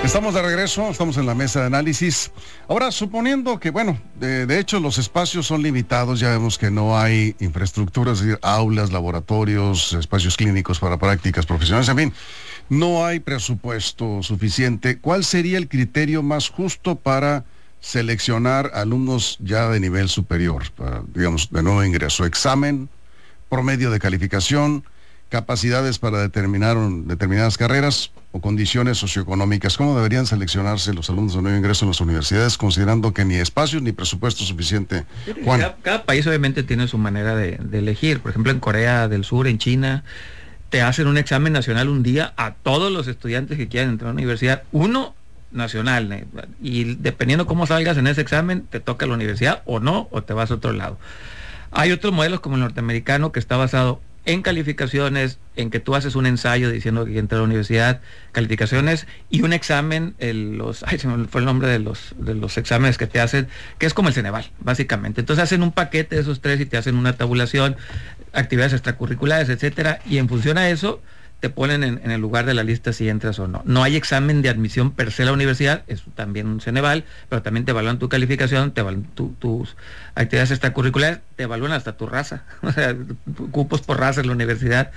Estamos de regreso, estamos en la mesa de análisis. Ahora, suponiendo que, bueno, de hecho los espacios son limitados, ya vemos que no hay infraestructuras, es decir, aulas, laboratorios, espacios clínicos para prácticas profesionales, en fin, no hay presupuesto suficiente. ¿Cuál sería el criterio más justo para seleccionar alumnos ya de nivel superior, para, digamos, de nuevo ingreso? Examen, promedio de calificación, capacidades para determinadas carreras o condiciones socioeconómicas. ¿Cómo deberían seleccionarse los alumnos de nuevo ingreso en las universidades, considerando que ni espacios ni presupuesto suficiente? Juan. Cada país obviamente tiene su manera de elegir. Por ejemplo, en Corea del Sur, en China, te hacen un examen nacional un día a todos los estudiantes que quieran entrar a la universidad, uno nacional, y dependiendo cómo salgas en ese examen, te toca la universidad o no, o te vas a otro lado. Hay otros modelos como el norteamericano, que está basado en calificaciones, en que tú haces un ensayo diciendo que entra a la universidad, calificaciones y un examen, se me fue el nombre de los exámenes que te hacen, que es como el Ceneval, básicamente. Entonces hacen un paquete de esos tres y te hacen una tabulación, actividades extracurriculares, etcétera, y en función a eso te ponen en el lugar de la lista si entras o no. No hay examen de admisión per se a la universidad, es también un Ceneval, pero también te evalúan tu calificación, te evalúan tus actividades extracurriculares, te evalúan hasta tu raza, o sea, cupos por raza en la universidad,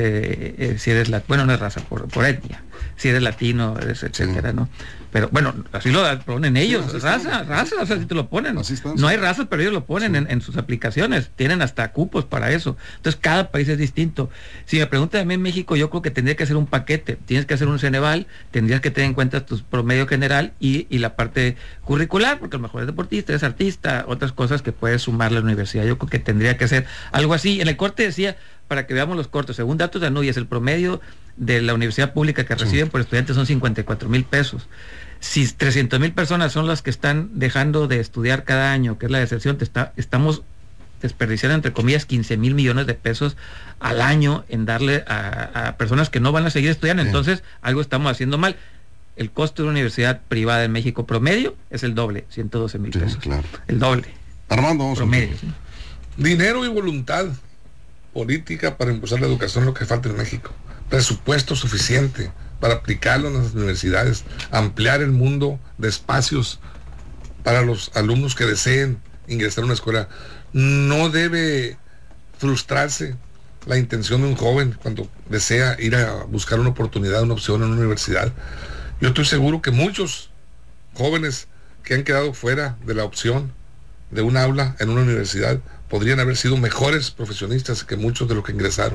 si eres bueno, no es raza, por etnia, si eres latino, etcétera, ¿no? Pero bueno, así lo ponen ellos, sí, raza, o sea, si te lo ponen. No hay razas, pero ellos lo ponen en sus aplicaciones, tienen hasta cupos para eso. Entonces cada país es distinto. Si me preguntan a mí en México, yo creo que tendría que hacer un paquete, tienes que hacer un Ceneval, tendrías que tener en cuenta tu promedio general y la parte curricular, porque a lo mejor es deportista, es artista, otras cosas que puedes sumarle a la universidad. Yo creo que tendría que hacer algo así. En el corte decía, para que veamos los cortos, según datos de ANUYES, el promedio de la universidad pública que reciben por estudiantes son 54,000 pesos. Si 300,000 personas son las que están dejando de estudiar cada año, que es la deserción, estamos desperdiciando, entre comillas, 15,000 millones de pesos al año en darle a personas que no van a seguir estudiando. Entonces, algo estamos haciendo mal. El costo de una universidad privada en México promedio es el doble, 112,000 pesos. Claro. El doble. Armando, vamos promedio. ¿Sí? Dinero y voluntad política para impulsar la educación es lo que falta en México. Presupuesto suficiente para aplicarlo en las universidades, ampliar el mundo de espacios para los alumnos que deseen ingresar a una escuela. No debe frustrarse la intención de un joven cuando desea ir a buscar una oportunidad, una opción en una universidad. Yo estoy seguro que muchos jóvenes que han quedado fuera de la opción de un aula en una universidad podrían haber sido mejores profesionistas que muchos de los que ingresaron.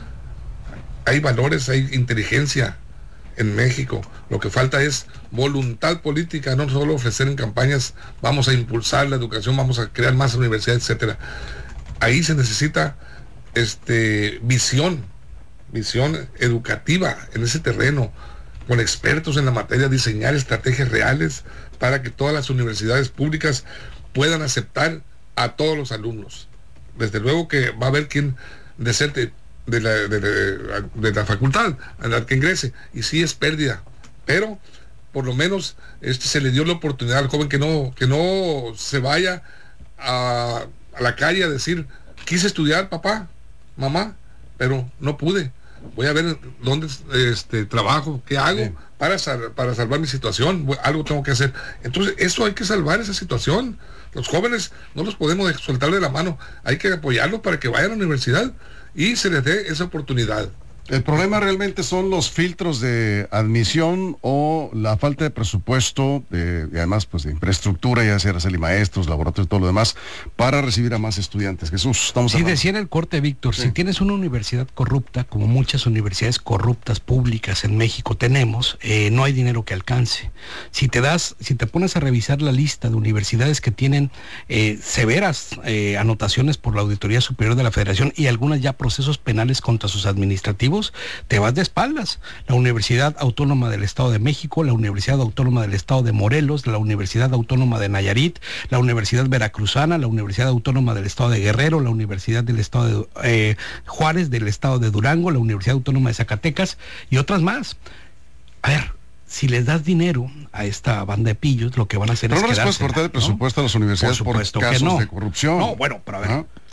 Hay valores, hay inteligencia en México. Lo que falta es voluntad política, no solo ofrecer en campañas, vamos a impulsar la educación, vamos a crear más universidades, etcétera. Ahí se necesita visión educativa en ese terreno, con expertos en la materia, diseñar estrategias reales para que todas las universidades públicas puedan aceptar a todos los alumnos. Desde luego que va a haber quien deserte de la facultad a la que ingrese, y sí es pérdida, pero por lo menos se le dio la oportunidad al joven que no se vaya a la calle a decir, quise estudiar, papá, mamá, pero no pude, voy a ver dónde trabajo, qué hago para salvar mi situación, algo tengo que hacer. Entonces eso hay que salvar esa situación. Los jóvenes no los podemos soltar de la mano, hay que apoyarlos para que vayan a la universidad y se les dé esa oportunidad. El problema realmente son los filtros de admisión o la falta de presupuesto, y además pues de infraestructura, ya sea maestros, laboratorios, todo lo demás, para recibir a más estudiantes. Jesús, estamos hablando. Sí, decía en el corte, Víctor, si tienes una universidad corrupta, como muchas universidades corruptas públicas en México tenemos, no hay dinero que alcance. Si te pones a revisar la lista de universidades que tienen severas anotaciones por la Auditoría Superior de la Federación y algunas ya procesos penales contra sus administrativos, te vas de espaldas. La Universidad Autónoma del Estado de México, la Universidad Autónoma del Estado de Morelos, la Universidad Autónoma de Nayarit, la Universidad Veracruzana, la Universidad Autónoma del Estado de Guerrero, la Universidad del Estado de Juárez, del Estado de Durango, la Universidad Autónoma de Zacatecas y otras más. A ver, si les das dinero a esta banda de pillos, lo que van a hacer es quedarse. No les puedes cortar el presupuesto, ¿no?, a las universidades por casos de corrupción. No, bueno, pero a ver,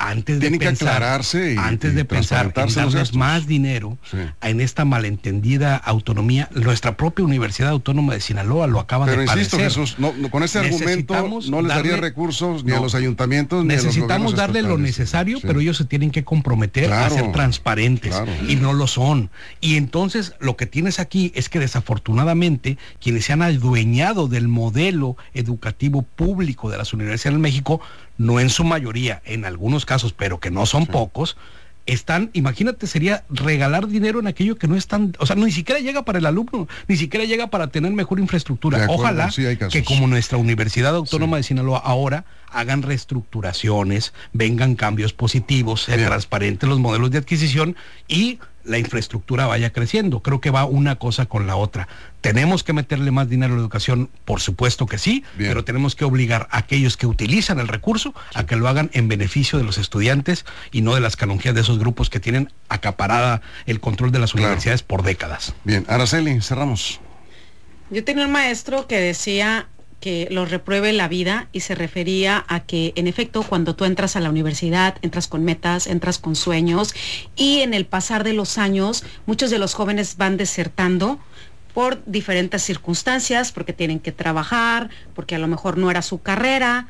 antes tienen de pensar, que aclararse antes de pensar en darles más dinero en esta malentendida autonomía, nuestra propia Universidad Autónoma de Sinaloa lo acaba de padecer. Pero insisto, Jesús, con este argumento no les daría recursos ni a los ayuntamientos ni a los gobiernos necesitamos darle lo necesario, pero ellos se tienen que comprometer a ser transparentes, y no lo son. Y entonces lo que tienes aquí es que desafortunadamente quienes se han adueñado del modelo educativo público de las universidades en México, no en su mayoría, en algunos casos, pero que no son pocos, imagínate, sería regalar dinero en aquello que no es tan, o sea, ni siquiera llega para el alumno, ni siquiera llega para tener mejor infraestructura. Ojalá que como nuestra Universidad Autónoma de Sinaloa ahora hagan reestructuraciones, vengan cambios positivos, sean transparentes los modelos de adquisición y la infraestructura vaya creciendo. Creo que va una cosa con la otra. ¿Tenemos que meterle más dinero a la educación? Por supuesto que sí, pero tenemos que obligar a aquellos que utilizan el recurso a que lo hagan en beneficio de los estudiantes y no de las canonjías de esos grupos que tienen acaparada el control de las universidades por décadas. Bien, Araceli, cerramos. Yo tenía un maestro que decía que los repruebe la vida, y se refería a que en efecto cuando tú entras a la universidad entras con metas, entras con sueños, y en el pasar de los años muchos de los jóvenes van desertando por diferentes circunstancias, porque tienen que trabajar, porque a lo mejor no era su carrera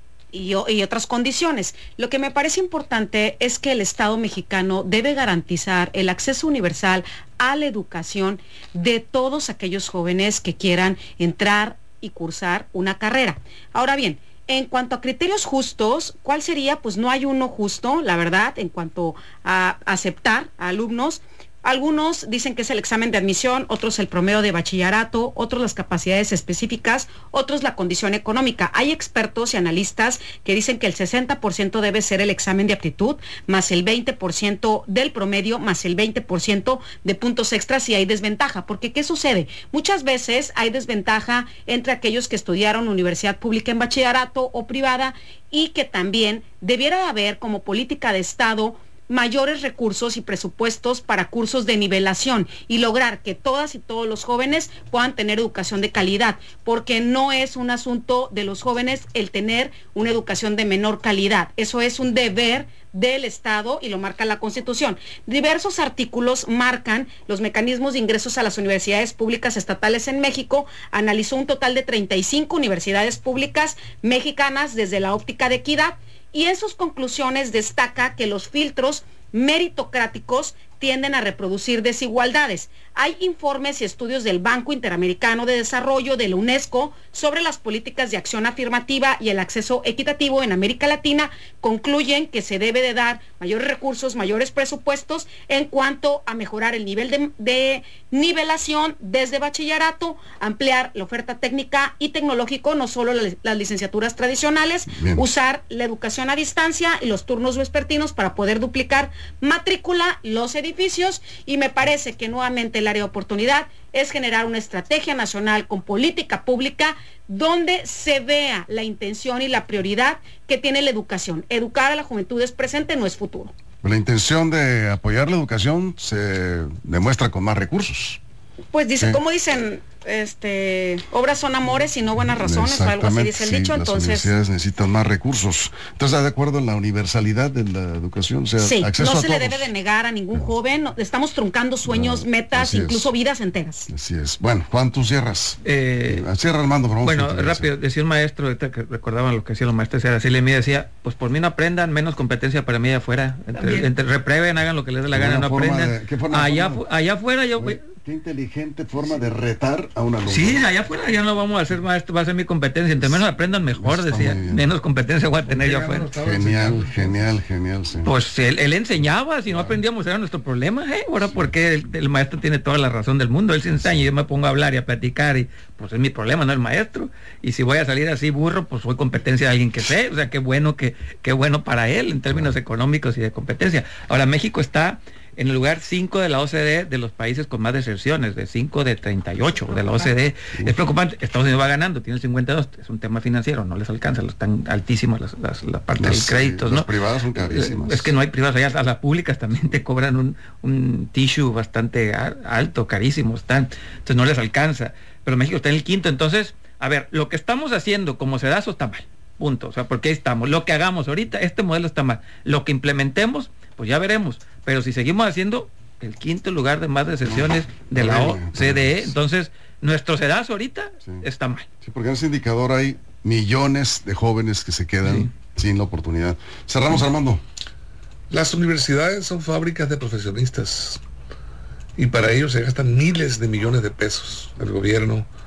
y otras condiciones. Lo que me parece importante es que el Estado mexicano debe garantizar el acceso universal a la educación de todos aquellos jóvenes que quieran entrar y cursar una carrera. Ahora bien, en cuanto a criterios justos, ¿cuál sería? Pues no hay uno justo, la verdad, en cuanto a aceptar a alumnos. Algunos dicen que es el examen de admisión, otros el promedio de bachillerato, otros las capacidades específicas, otros la condición económica. Hay expertos y analistas que dicen que el 60% debe ser el examen de aptitud, más el 20% del promedio, más el 20% de puntos extras si hay desventaja. Porque ¿qué sucede? Muchas veces hay desventaja entre aquellos que estudiaron universidad pública en bachillerato o privada, y que también debiera haber como política de Estado mayores recursos y presupuestos para cursos de nivelación y lograr que todas y todos los jóvenes puedan tener educación de calidad, porque no es un asunto de los jóvenes el tener una educación de menor calidad. Eso es un deber del Estado y lo marca la Constitución. Diversos artículos marcan los mecanismos de ingresos a las universidades públicas estatales en México. Analizó un total de 35 universidades públicas mexicanas desde la óptica de equidad, y en sus conclusiones destaca que los filtros meritocráticos tienden a reproducir desigualdades. Hay informes y estudios del Banco Interamericano de Desarrollo, de la UNESCO, sobre las políticas de acción afirmativa y el acceso equitativo en América Latina. Concluyen que se debe de dar mayores recursos, mayores presupuestos en cuanto a mejorar el nivel de nivelación desde bachillerato, ampliar la oferta técnica y tecnológico, no solo las licenciaturas tradicionales, usar la educación a distancia y los turnos vespertinos para poder duplicar matrícula, los edificios, y me parece que nuevamente el área de oportunidad es generar una estrategia nacional con política pública donde se vea la intención y la prioridad que tiene la educación. Educar a la juventud es presente, no es futuro. La intención de apoyar la educación se demuestra con más recursos. Pues dice, como dicen, obras son amores y no buenas razones, o algo así dice el dicho. Entonces las universidades necesitan más recursos. Entonces, ¿está de acuerdo en la universalidad de la educación? O sea, sí, acceso no a se todos. le debe de negar a ningún joven. Estamos truncando sueños, metas, incluso vidas enteras. Así es. Bueno, Juan, tú cierras. Cierra, Armando, por favor. Bueno, rápido, decía un maestro, ahorita que recordaban lo que decían los maestros, era así, me decía, pues por mí no aprendan, menos competencia para mí de afuera. Entre reprueben, hagan lo que les dé la gana, no aprendan. Allá afuera yo... Qué inteligente forma de retar a un alumno. Sí, allá afuera ya no vamos a ser maestro, va a ser mi competencia. Entre menos aprendan mejor, decía. Menos competencia voy a tener yo afuera. Genial, sí. Pues él enseñaba, si no aprendíamos era nuestro problema, ahora porque el maestro tiene toda la razón del mundo, él se enseña y yo me pongo a hablar y a platicar y pues es mi problema, no el maestro. Y si voy a salir así burro, pues soy competencia de alguien que sé, o sea, qué bueno para él en términos económicos y de competencia. Ahora México está en el lugar 5 de la OCDE de los países con más deserciones, de 5 de 38 de la OCDE. Es preocupante. Estados Unidos va ganando, tiene 52, es un tema financiero, no les alcanza, están altísimas la parte del crédito, ¿no? Las privadas son carísimas. Es que no hay privadas, allá las públicas también te cobran un tissue bastante alto, carísimo están, entonces no les alcanza. Pero México está en el 5º, entonces, a ver, lo que estamos haciendo como sedazo está mal. punto. O sea, porque ahí estamos. Lo que hagamos ahorita, este modelo está mal. Lo que implementemos, pues ya veremos. Pero si seguimos haciendo el 5º lugar de más deserciones de la OCDE, entonces nuestro sedazo ahorita está mal. Sí, porque en ese indicador hay millones de jóvenes que se quedan sin la oportunidad. Cerramos, Armando. Las universidades son fábricas de profesionistas y para ello se gastan miles de millones de pesos el gobierno